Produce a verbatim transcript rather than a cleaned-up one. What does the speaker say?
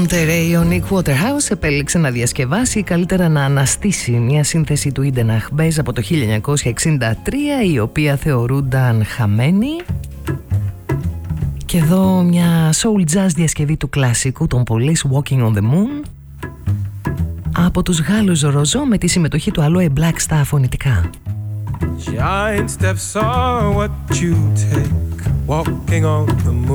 Monterey, ο Nick Waterhouse επέλεξε να διασκευάσει ή καλύτερα να αναστήσει μια σύνθεση του Eden Achbez από το χίλια εννιακόσια εξήντα τρία, η οποία θεωρούνταν χαμένη. Και εδώ μια soul jazz διασκευή του κλασικού των Police, Walking on the Moon, από τους Γάλλους Ροζό με τη συμμετοχή του Aloe Black στα φωνητικά. Giant steps are what you take, walking on the moon.